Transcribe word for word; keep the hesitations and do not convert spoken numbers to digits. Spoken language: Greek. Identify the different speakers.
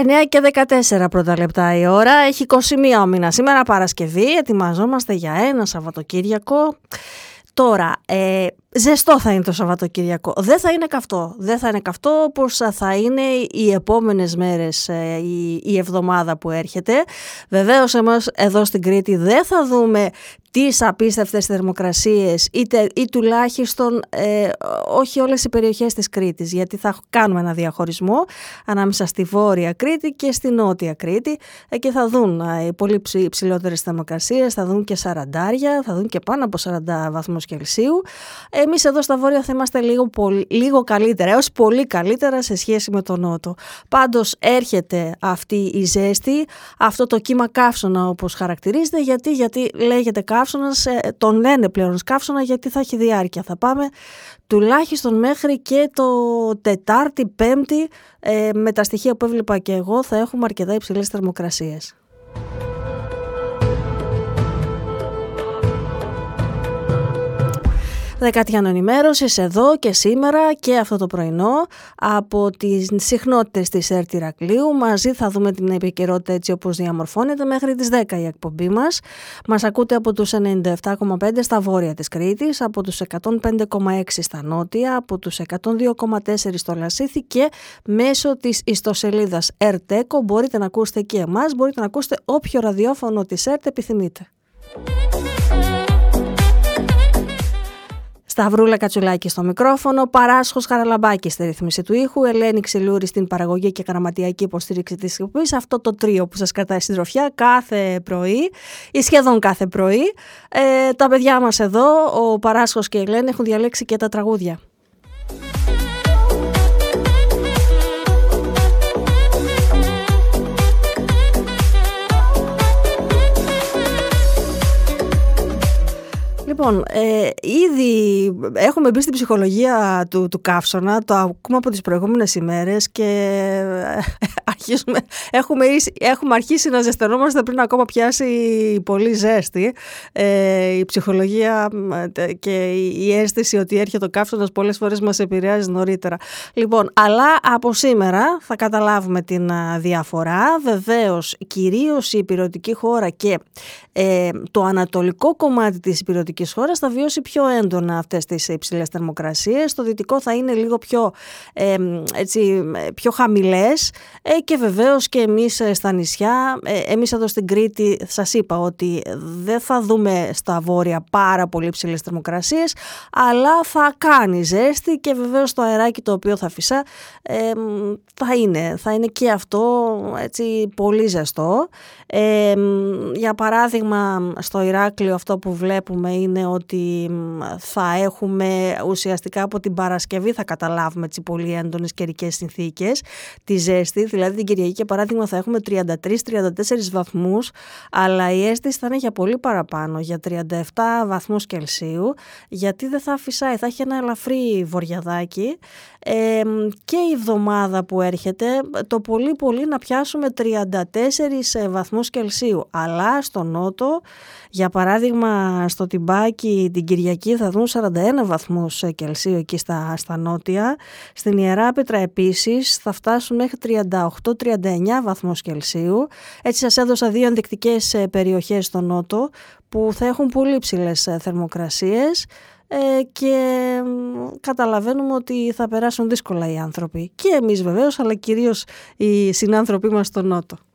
Speaker 1: εννιά και δεκατέσσερα πρώτα λεπτά η ώρα, έχει είκοσι μία ο μήνας. Σήμερα Παρασκευή, ετοιμαζόμαστε για ένα Σαββατοκύριακο. Τώρα, ε, ζεστό θα είναι το Σαββατοκύριακο. Δεν θα είναι καυτό. Δεν θα είναι καυτό όπως θα είναι οι επόμενες μέρες, ε, η, η εβδομάδα που έρχεται. Βεβαίως εμάς εδώ στην Κρήτη δεν θα δούμε τις απίστευτες θερμοκρασίες είτε, ή τουλάχιστον ε, όχι όλες οι περιοχές της Κρήτης, γιατί θα κάνουμε ένα διαχωρισμό ανάμεσα στη Βόρεια Κρήτη και στη Νότια Κρήτη. Εκεί θα δουν ε, πολύ υψηλότερες θερμοκρασίες, θα δουν και σαραντάρια, θα δουν και πάνω από σαράντα βαθμούς Κελσίου. Εμείς εδώ στα Βόρεια θα είμαστε λίγο, πολύ, λίγο καλύτερα, έως πολύ καλύτερα σε σχέση με τον Νότο. Πάντως έρχεται αυτή η ζέστη, αυτό το κύμα καύσωνα όπως χαρακτηρίζεται, γιατί, γιατί λέγεται καύσωνας, τον λένε πλέον καύσωνα γιατί θα έχει διάρκεια. Θα πάμε τουλάχιστον μέχρι και το Τετάρτη, Πέμπτη, ε, με τα στοιχεία που έβλεπα και εγώ θα έχουμε αρκετά υψηλές θερμοκρασίες. Δεκάτια ενημέρωσης εδώ και σήμερα και αυτό το πρωινό από τις συχνότητες της ΕΡΤ Ηρακλείου. Μαζί θα δούμε την επικαιρότητα έτσι όπως διαμορφώνεται μέχρι τις δέκα η εκπομπή μας. Μας ακούτε από τους ενενήντα επτά κόμμα πέντε στα βόρεια της Κρήτης, από τους εκατόν πέντε κόμμα έξι στα νότια, από τους εκατόν δύο κόμμα τέσσερα στο Λασίθι και μέσω της ιστοσελίδας ΕΡΤ-ΕΚΟ μπορείτε να ακούσετε και εμάς, μπορείτε να ακούσετε όποιο ραδιόφωνο της ΕΡΤ επιθυμείτε. Σταυρούλα Κατσουλάκη στο μικρόφωνο, Παράσχος Χαραλαμπάκη στη ρύθμιση του ήχου, Ελένη Ξυλούρη στην παραγωγή και γραμματιακή υποστήριξη της εκπομπής. Αυτό το τρίο που σας κρατάει στη τροφιά κάθε πρωί ή σχεδόν κάθε πρωί. Ε, τα παιδιά μας εδώ, ο Παράσχος και η Ελένη, έχουν διαλέξει και τα τραγούδια. Λοιπόν, ε, ήδη έχουμε μπει στην ψυχολογία του, του καύσωνα, το ακούμε από τις προηγούμενες ημέρες και αρχίσουμε, έχουμε, έχουμε αρχίσει να ζεσθενόμαστε πριν ακόμα πιάσει πολύ ζέστη. Ε, η ψυχολογία και η αίσθηση ότι έρχεται ο καύσωνας πολλές φορές μας επηρεάζει νωρίτερα. Λοιπόν, αλλά από σήμερα θα καταλάβουμε την διαφορά. Βεβαίως, κυρίως η ηπειρωτική χώρα και ε, το ανατολικό κομμάτι της ηπειρωτικής χώρας θα βιώσει πιο έντονα αυτές τις υψηλές θερμοκρασίες. Το δυτικό θα είναι λίγο πιο, ε, έτσι, πιο χαμηλές ε, και βεβαίως και εμείς στα νησιά, ε, εμείς εδώ στην Κρήτη σας είπα ότι δεν θα δούμε στα βόρεια πάρα πολύ υψηλές θερμοκρασίες, αλλά θα κάνει ζέστη και βεβαίως το αεράκι το οποίο θα φυσά ε, θα, είναι, θα είναι και αυτό έτσι, πολύ ζεστό. Ε, για παράδειγμα στο Ηράκλειο αυτό που βλέπουμε είναι ότι θα έχουμε ουσιαστικά από την Παρασκευή θα καταλάβουμε τις πολύ έντονες καιρικές συνθήκες, τη ζέστη, δηλαδή την Κυριακή για παράδειγμα θα έχουμε τριάντα τρεις με τριάντα τέσσερις βαθμούς, αλλά η αίσθηση θα είναι για πολύ παραπάνω, για τριάντα επτά βαθμούς Κελσίου, γιατί δεν θα φυσάει, θα έχει ένα ελαφρύ βοριαδάκι ε, και η εβδομάδα που έρχεται το πολύ πολύ να πιάσουμε τριάντα τέσσερις βαθμούς Κελσίου, αλλά στο νότο, για παράδειγμα στο Τιμπάκι την Κυριακή θα δουν σαράντα ένα βαθμούς Κελσίου εκεί στα, στα νότια. Στην Ιεράπετρα επίσης θα φτάσουν μέχρι τριάντα οκτώ με τριάντα εννιά βαθμούς Κελσίου. Έτσι σας έδωσα δύο ενδεικτικές περιοχές στο νότο που θα έχουν πολύ υψηλές θερμοκρασίες και καταλαβαίνουμε ότι θα περάσουν δύσκολα οι άνθρωποι. Και εμείς βεβαίως, αλλά κυρίως οι συνάνθρωποι μας στο νότο.